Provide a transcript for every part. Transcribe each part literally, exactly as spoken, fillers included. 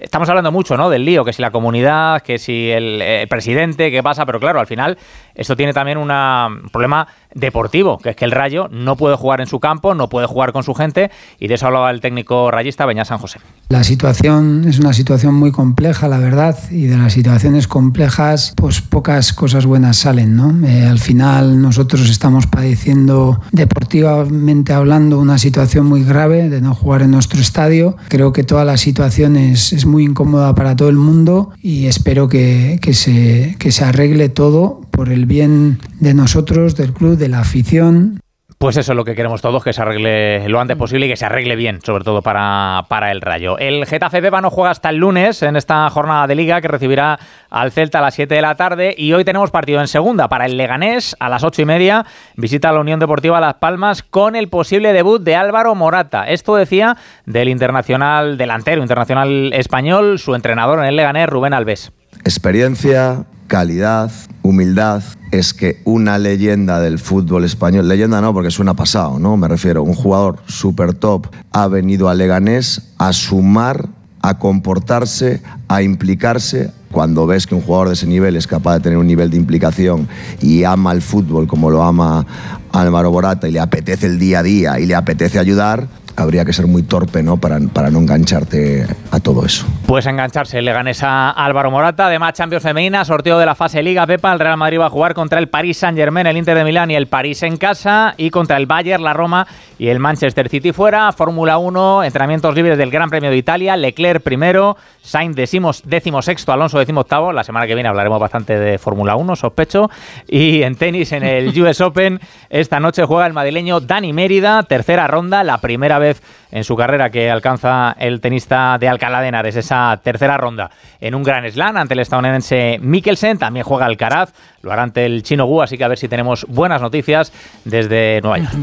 estamos hablando mucho, ¿no?, del lío, que si la comunidad, que si el, el presidente, qué pasa, pero claro, al final esto tiene también una, un problema deportivo, que es que el Rayo no puede jugar en su campo, no puede jugar con su gente, y de eso hablaba el técnico rayista Beñat San José. La situación es una situación muy compleja, la verdad, y de las situaciones complejas, pues pocas cosas buenas salen, ¿no? Eh, al final nosotros estamos padeciendo, deportivamente hablando, una situación muy grave de no jugar en nuestro estadio. Creo que toda la situación es, es muy incómoda para todo el mundo y espero que, que, se, que se arregle todo por el bien de nosotros, del club, de la afición. Pues eso es lo que queremos todos, que se arregle lo antes posible y que se arregle bien, sobre todo para, para el Rayo. El Getafe Pepa no juega hasta el lunes en esta jornada de Liga, que recibirá al Celta a las siete de la tarde, y hoy tenemos partido en segunda para el Leganés a las ocho y media. Visita a la Unión Deportiva Las Palmas con el posible debut de Álvaro Morata. Esto decía del internacional delantero, internacional español, su entrenador en el Leganés, Rubén Alves. Experiencia, calidad, humildad. Es que una leyenda del fútbol español, leyenda no porque suena pasado, ¿no? Me refiero, un jugador súper top ha venido a Leganés a sumar, a comportarse, a implicarse. Cuando ves que un jugador de ese nivel es capaz de tener un nivel de implicación y ama el fútbol como lo ama Álvaro Morata y le apetece el día a día y le apetece ayudar, habría que ser muy torpe, ¿no?, para, para no engancharte a todo eso. Pues engancharse, le ganes a Álvaro Morata. Además, Champions femenina, sorteo de la fase Liga, Pepa. El Real Madrid va a jugar contra el Paris Saint-Germain, el Inter de Milán y el París en casa, y contra el Bayern, la Roma y el Manchester City fuera. Fórmula uno, entrenamientos libres del Gran Premio de Italia, Leclerc primero, Sainz decimos, décimo sexto, Alonso décimo octavo. La semana que viene hablaremos bastante de Fórmula uno, sospecho. Y en tenis, en el U S Open, esta noche juega el madrileño Dani Mérida, tercera ronda, la primera vez en su carrera que alcanza el tenista de Alcalá de Henares esa tercera ronda en un Grand Slam ante el estadounidense Mikkelsen. También juega Alcaraz, lo hará ante el chino Wu, así que a ver si tenemos buenas noticias desde Nueva York.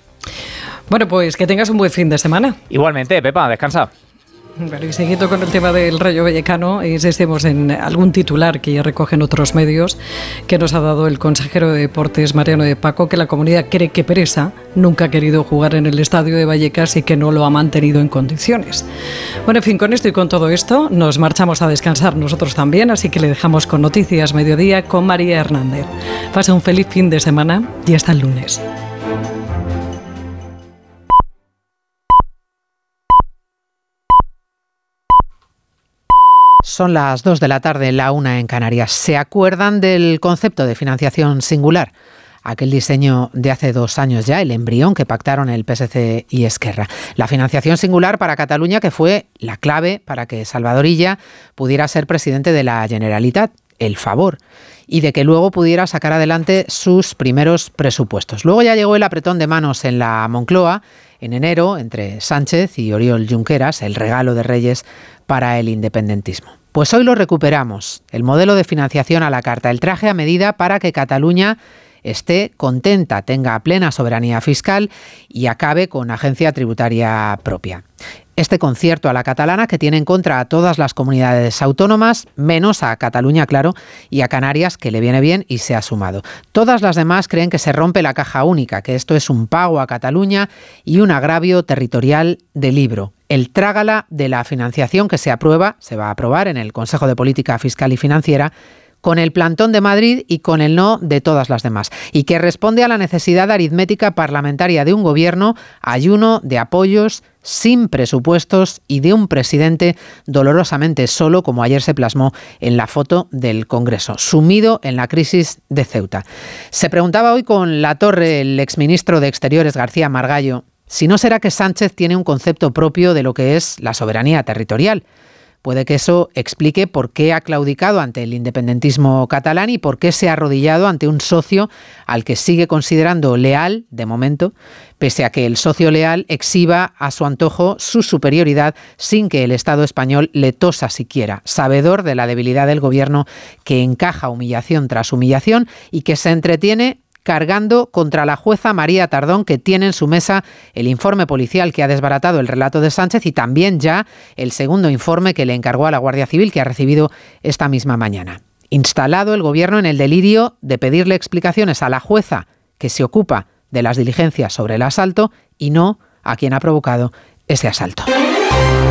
Bueno, pues que tengas un buen fin de semana. Igualmente, Pepa, descansa. Bueno, y siguiendo con el tema del Rayo Vallecano, insistimos en algún titular que ya recogen otros medios que nos ha dado el consejero de Deportes, Mariano de Paco, que la comunidad cree que Peresa nunca ha querido jugar en el estadio de Vallecas y que no lo ha mantenido en condiciones. Bueno, en fin, con esto y con todo esto nos marchamos a descansar nosotros también, así que le dejamos con Noticias Mediodía con María Hernández. Pasa un feliz fin de semana y hasta el lunes. Son las dos de la tarde, la una en Canarias. ¿Se acuerdan del concepto de financiación singular? Aquel diseño de hace dos años ya, el embrión que pactaron el P S C y Esquerra. La financiación singular para Cataluña, que fue la clave para que Salvador Illa pudiera ser presidente de la Generalitat, el favor, y de que luego pudiera sacar adelante sus primeros presupuestos. Luego ya llegó el apretón de manos en la Moncloa, en enero, entre Sánchez y Oriol Junqueras, el regalo de Reyes para el independentismo. Pues hoy lo recuperamos, el modelo de financiación a la carta, el traje a medida para que Cataluña esté contenta, tenga plena soberanía fiscal y acabe con agencia tributaria propia. Este concierto a la catalana que tiene en contra a todas las comunidades autónomas, menos a Cataluña, claro, y a Canarias, que le viene bien y se ha sumado. Todas las demás creen que se rompe la caja única, que esto es un pago a Cataluña y un agravio territorial de libro. El trágala de la financiación que se aprueba, se va a aprobar en el Consejo de Política Fiscal y Financiera, con el plantón de Madrid y con el no de todas las demás, y que responde a la necesidad aritmética parlamentaria de un gobierno ayuno de apoyos, sin presupuestos y de un presidente dolorosamente solo, como ayer se plasmó en la foto del Congreso, sumido en la crisis de Ceuta. Se preguntaba hoy con Latorre, el exministro de Exteriores, García Margallo, si no será que Sánchez tiene un concepto propio de lo que es la soberanía territorial. Puede que eso explique por qué ha claudicado ante el independentismo catalán y por qué se ha arrodillado ante un socio al que sigue considerando leal, de momento, pese a que el socio leal exhiba a su antojo su superioridad sin que el Estado español le tosa siquiera, sabedor de la debilidad del gobierno que encaja humillación tras humillación y que se entretiene cargando contra la jueza María Tardón, que tiene en su mesa el informe policial que ha desbaratado el relato de Sánchez y también ya el segundo informe que le encargó a la Guardia Civil, que ha recibido esta misma mañana. Instalado el gobierno en el delirio de pedirle explicaciones a la jueza que se ocupa de las diligencias sobre el asalto y no a quien ha provocado ese asalto.